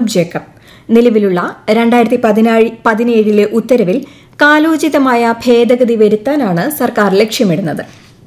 Anoop Jacob. നിലവിലുള്ള 2017 ഉത്തരവിൽ കാലോചിതമായ ഭേദഗതി വരുത്താനാണ് സർക്കാർ ലക്ഷ്യമിടുന്നത്.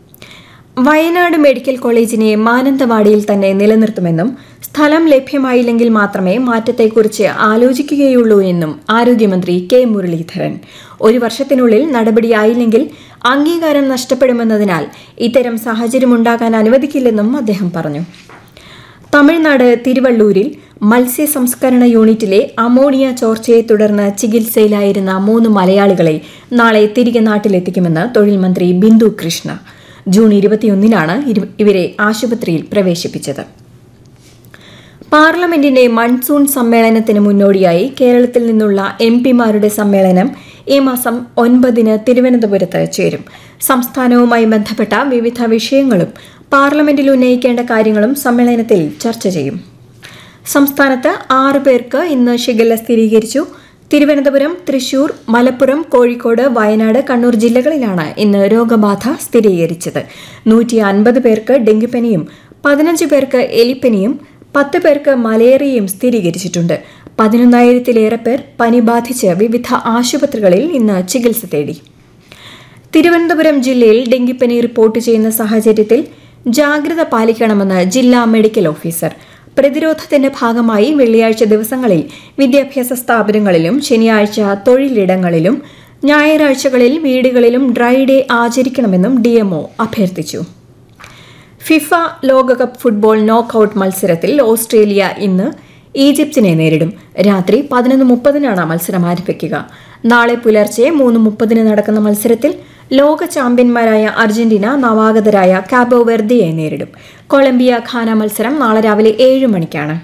വയനാട് മെഡിക്കൽ കോളേജിനെ മാനന്തവാടിയിൽ തന്നെ നിലനിർത്തുമെന്നും സ്ഥലം ലഭ്യമായില്ലെങ്കിൽ മാത്രമേ മാറ്റത്തെക്കുറിച്ച് ആലോചിക്കുകയുള്ളൂ എന്നും ആരോഗ്യമന്ത്രി കെ മുരളീധരൻ. 1 വർഷത്തിനുള്ളിൽ നടപടിയായില്ലെങ്കിൽ അംഗീകാരം നഷ്ടപ്പെടുമെന്നതിനാൽ ഇത്തരം സാഹചര്യമുണ്ടാകാൻ അനുവദിക്കില്ലെന്നും അദ്ദേഹം പറഞ്ഞു. തമിഴ്നാട് തിരുവള്ളൂരിൽ മത്സ്യ സംസ്കരണ യൂണിറ്റിലെ അമോണിയ ചോർച്ചയെ തുടർന്ന് ചികിത്സയിലായിരുന്ന 3 മലയാളികളെ നാളെ തിരികെ നാട്ടിലെത്തിക്കുമെന്ന് തൊഴിൽ മന്ത്രി ബിന്ദു കൃഷ്ണ. ജൂൺ 21-നാണ് ഇവരെ ആശുപത്രിയിൽ പ്രവേശിപ്പിച്ചത്. പാർലമെന്റിന്റെ മൺസൂൺ സമ്മേളനത്തിന് മുന്നോടിയായി കേരളത്തിൽ നിന്നുള്ള എംപിമാരുടെ സമ്മേളനം ഈ മാസം 9-ന് തിരുവനന്തപുരത്ത് ചേരും. സംസ്ഥാനവുമായി ബന്ധപ്പെട്ട വിവിധ വിഷയങ്ങളും പാർലമെന്റിൽ ഉന്നയിക്കേണ്ട കാര്യങ്ങളും സമ്മേളനത്തിൽ ചർച്ച ചെയ്യും. സംസ്ഥാനത്ത് 6 പേർക്ക് ഇന്ന് ഷിഗല്ല സ്ഥിരീകരിച്ചു. തിരുവനന്തപുരം, തൃശൂർ, മലപ്പുറം, കോഴിക്കോട്, വയനാട്, കണ്ണൂർ ജില്ലകളിലാണ് ഇന്ന് രോഗബാധ സ്ഥിരീകരിച്ചത്. 150 പേർക്ക് ഡെങ്കിപ്പനിയും 15 പേർക്ക് എലിപ്പനിയും 10 പേർക്ക് മലേറിയയും സ്ഥിരീകരിച്ചിട്ടുണ്ട്. 11,000-ലേറെ പേർ പനി ബാധിച്ച് വിവിധ ആശുപത്രികളിൽ ഇന്ന് ചികിത്സ തേടി. തിരുവനന്തപുരം ജില്ലയിൽ ഡെങ്കിപ്പനി റിപ്പോർട്ട് ചെയ്യുന്ന സാഹചര്യത്തിൽ ജാഗ്രത പാലിക്കണമെന്ന് ജില്ലാ മെഡിക്കൽ ഓഫീസർ. പ്രതിരോധത്തിന്റെ ഭാഗമായി വെള്ളിയാഴ്ച ദിവസങ്ങളിൽ വിദ്യാഭ്യാസ സ്ഥാപനങ്ങളിലും ശനിയാഴ്ച തൊഴിലിടങ്ങളിലും ഞായറാഴ്ചകളിൽ വീടുകളിലും ഡ്രൈ ഡേ ആചരിക്കണമെന്നും DMO അഭ്യർത്ഥിച്ചു. ഫിഫ ലോകകപ്പ് ഫുട്ബോൾ നോക്കൌട്ട് മത്സരത്തിൽ ഓസ്ട്രേലിയ ഇന്ന് ഈജിപ്തിനെ നേരിടും. രാത്രി 11:30-നാണ് മത്സരം ആരംഭിക്കുക. നാളെ പുലർച്ചെ 3:30-ന് നടക്കുന്ന മത്സരത്തിൽ ലോക ചാമ്പ്യന്മാരായ അർജന്റീന നവാഗതരായ കാബോ വെർദിയെ നേരിടും. കൊളംബിയ ഘാന മത്സരം നാളെ രാവിലെ 7 മണിക്കാണ്.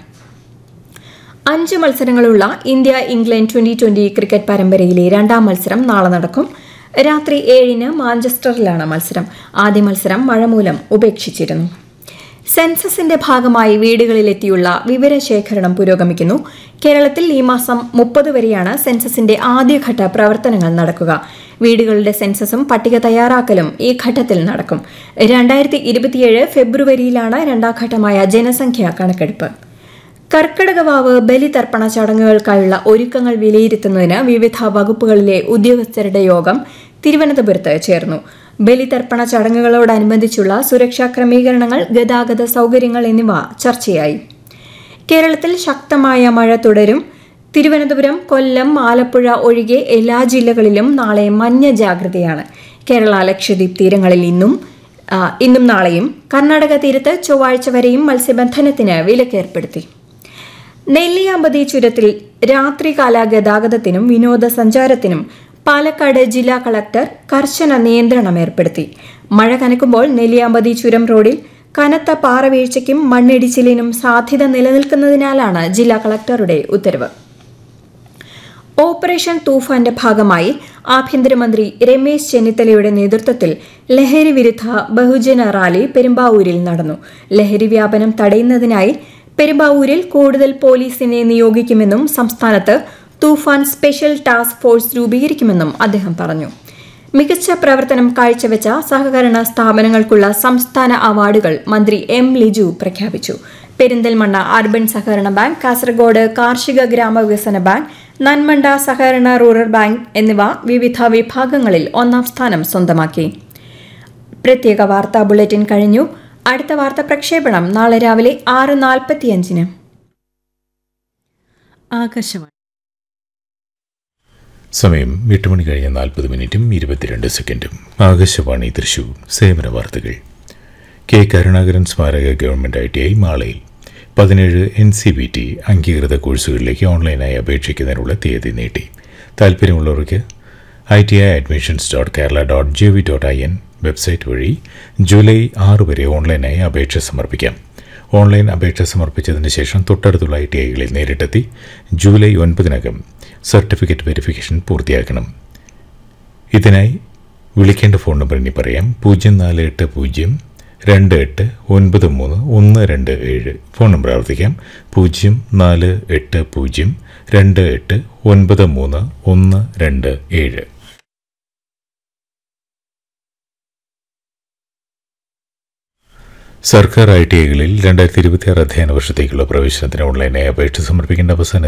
5 മത്സരങ്ങളുള്ള ഇന്ത്യ ഇംഗ്ലണ്ട് 2020 ക്രിക്കറ്റ് പരമ്പരയിലെ 2ാം മത്സരം നാളെ നടക്കും. രാത്രി 7-ന് മാഞ്ചസ്റ്ററിലാണ് മത്സരം. ആദ്യ മത്സരം മഴ മൂലം ഉപേക്ഷിച്ചിരുന്നു. സെൻസസിന്റെ ഭാഗമായി വീടുകളിലെത്തിയുള്ള വിവരശേഖരണം പുരോഗമിക്കുന്നു. കേരളത്തിൽ ഈ മാസം 30 വരെയാണ് സെൻസസിന്റെ ആദ്യഘട്ട പ്രവർത്തനങ്ങൾ നടക്കുക. വീടുകളുടെ സെൻസസും പട്ടിക തയ്യാറാക്കലും ഈ ഘട്ടത്തിൽ നടക്കും. 2027 ഫെബ്രുവരിയിലാണ് 2ാം ഘട്ടമായ ജനസംഖ്യാ കണക്കെടുപ്പ്. കർക്കിടകവാവ് ബലിതർപ്പണ ചടങ്ങുകൾക്കായുള്ള ഒരുക്കങ്ങൾ വിലയിരുത്തുന്നതിന് വിവിധ വകുപ്പുകളിലെ ഉദ്യോഗസ്ഥരുടെ യോഗം തിരുവനന്തപുരത്ത് ചേർന്നു. ബലിതർപ്പണ ചടങ്ങുകളോടനുബന്ധിച്ചുള്ള സുരക്ഷാ ക്രമീകരണങ്ങൾ, ഗതാഗത സൌകര്യങ്ങൾ എന്നിവ ചർച്ചയായി. കേരളത്തിൽ ശക്തമായ മഴ തുടരും. തിരുവനന്തപുരം, കൊല്ലം, ആലപ്പുഴ ഒഴികെ എല്ലാ ജില്ലകളിലും നാളെ മഞ്ഞ ജാഗ്രതയാണ്. കേരള ലക്ഷദ്വീപ് തീരങ്ങളിൽ ഇന്നും നാളെയും, കർണാടക തീരത്ത് ചൊവ്വാഴ്ച വരെയും മത്സ്യബന്ധനത്തിന് വിലക്കേർപ്പെടുത്തി. നെല്ലിയാമ്പതി ചുരത്തിൽ രാത്രികാല ഗതാഗതത്തിനും വിനോദസഞ്ചാരത്തിനും പാലക്കാട് ജില്ലാ കളക്ടർ കർശന നിയന്ത്രണം ഏർപ്പെടുത്തി. മഴ കനക്കുമ്പോൾ നെല്ലിയാമ്പതി ചുരം റോഡിൽ കനത്ത പാറവീഴ്ചയ്ക്കും മണ്ണിടിച്ചിലിനും സാധ്യത നിലനിൽക്കുന്നതിനാലാണ് ജില്ലാ കളക്ടറുടെ ഉത്തരവ്. ഓപ്പറേഷൻ തൂഫാന്റെ ഭാഗമായി ആഭ്യന്തരമന്ത്രി രമേശ് ചെന്നിത്തലയുടെ നേതൃത്വത്തിൽ ലഹരി വിരുദ്ധ ബഹുജന റാലി പെരുമ്പാവൂരിൽ നടന്നു. ലഹരി വ്യാപനം തടയുന്നതിനായി പെരുമ്പാവൂരിൽ കൂടുതൽ പോലീസിനെ നിയോഗിക്കുമെന്നും സംസ്ഥാനത്ത് തൂഫാൻ സ്പെഷ്യൽ ടാസ്ക് ഫോഴ്സ് രൂപീകരിക്കുമെന്നും അദ്ദേഹം പറഞ്ഞു. മികച്ച പ്രവർത്തനം കാഴ്ചവെച്ച സഹകരണ സ്ഥാപനങ്ങൾക്കുള്ള സംസ്ഥാന അവാർഡുകൾ മന്ത്രി M. ലിജു പ്രഖ്യാപിച്ചു. പെരിന്തൽമണ്ണ അർബൻ സഹകരണ ബാങ്ക്, കാസർഗോഡ് കാർഷിക ഗ്രാമവികസന ബാങ്ക്, നന്മണ്ട സഹകരണ റൂറൽ ബാങ്ക് എന്നിവ വിവിധ വിഭാഗങ്ങളിൽ 1ാം സ്ഥാനം സ്വന്തമാക്കി. പ്രത്യേക വാർത്താ ബുള്ളറ്റിൻ കഴിഞ്ഞു. അടുത്ത വാർത്താ പ്രക്ഷേപണം നാളെ രാവിലെ 6:45-ന്. ആകാശവാണി. സമയം 8:40 ആകാശവാണി തൃശൂർ. സേവന വാർത്തകൾ. കെ കരുണാകരൻ സ്മാരക ഗവൺമെന്റ് ITI മാളയിൽ 17 NCVT അംഗീകൃത കോഴ്സുകളിലേക്ക് ഓൺലൈനായി അപേക്ഷിക്കുന്നതിനുള്ള തീയതി നീട്ടി. താൽപ്പര്യമുള്ളവർക്ക് iti.admissions.kerala.gov.in വെബ്സൈറ്റ് വഴി ജൂലൈ 6 വരെ ഓൺലൈനായി അപേക്ഷ സമർപ്പിക്കാം. ഓൺലൈൻ അപേക്ഷ സമർപ്പിച്ചതിന് ശേഷം തൊട്ടടുത്തുള്ള ITIകളിൽ നേരിട്ടെത്തി ജൂലൈ 9-നകം സർട്ടിഫിക്കറ്റ് വെരിഫിക്കേഷൻ പൂർത്തിയാക്കണം. ഇതിനായി വിളിക്കേണ്ട ഫോൺ നമ്പർ ഇനി പറയാം: 048028931227. ഫോൺ നമ്പർ ആവർത്തിക്കാം: 048028931227. സർക്കാർ ITIകളിൽ 2026 അധ്യയന വർഷത്തേക്കുള്ള പ്രവേശനത്തിന് ഓൺലൈനായി അപേക്ഷ സമർപ്പിക്കേണ്ട അവസാന